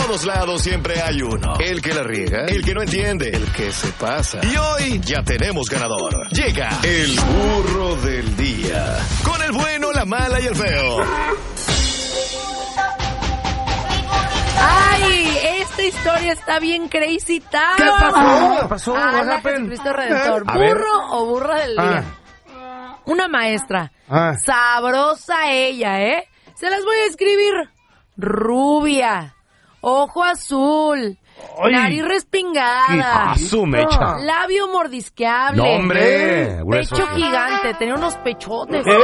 todos lados siempre hay uno. El que la riega, el que no entiende, el que se pasa. Y hoy ya tenemos ganador. Llega el burro del día. Con el bueno, la mala y el feo. ¡Ay! Esta historia está bien crazy town. ¿Qué pasó? ¿Qué pasó? Ana Jesucristo Redentor. ¿Burro o burra del día? Una maestra. Sabrosa ella, ¿eh? Se las voy a escribir. Rubia. Ojo azul. Ay, nariz respingada. Su mecha. Labio mordisqueable. No, hombre. Pecho gigante. Tenía unos pechotes.